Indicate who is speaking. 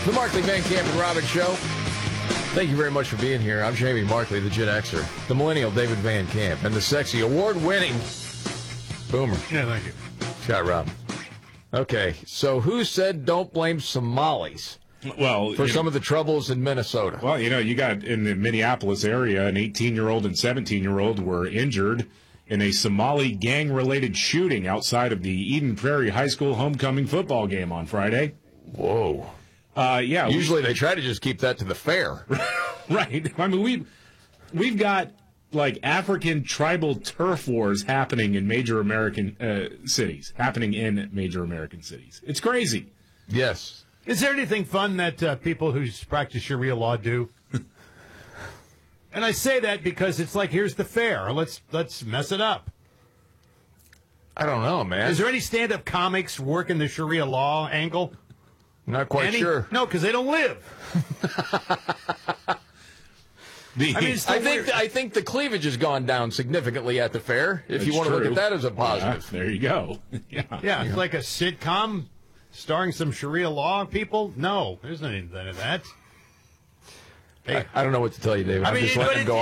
Speaker 1: The Markley, Van Camp, and Robbins Show. Thank you very much for being here. I'm Jamie Markley, the Gen Xer, the millennial David Van Camp, and the sexy award-winning Boomer.
Speaker 2: Yeah, thank you.
Speaker 1: Scott Robb. Okay, so who said don't blame Somalis for some of the troubles in Minnesota?
Speaker 3: Well, you got in the Minneapolis area, an 18-year-old and 17-year-old were injured in a Somali gang-related shooting outside of the Eden Prairie High School homecoming football game on Friday.
Speaker 1: Whoa.
Speaker 3: Yeah.
Speaker 1: Usually they try to just keep that to the fair.
Speaker 3: Right. I mean, we've got, like, African tribal turf wars happening in major American cities. It's crazy.
Speaker 1: Yes.
Speaker 2: Is there anything fun that people who practice Sharia law do? And I say that because it's like, here's the fair. Let's mess it up.
Speaker 1: I don't know, man.
Speaker 2: Is there any stand-up comics working the Sharia law angle?
Speaker 1: Not quite sure.
Speaker 2: No, because they don't live.
Speaker 1: I think the cleavage has gone down significantly at the fair, if you want to look at that as a positive.
Speaker 3: There you go.
Speaker 2: Yeah, it's like a sitcom starring some Sharia law people. No, there's anything of that.
Speaker 1: I don't know what to tell you, David. I'm just letting it go